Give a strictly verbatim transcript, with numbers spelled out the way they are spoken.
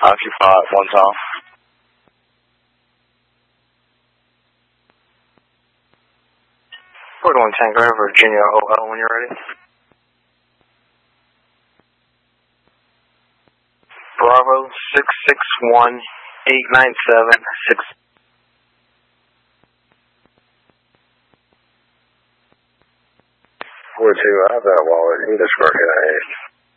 Occupy one Tom. We're going Tango, Virginia, O L when you're ready. Bravo six six one eight nine seven six. four two, I have that wallet. You just work it out.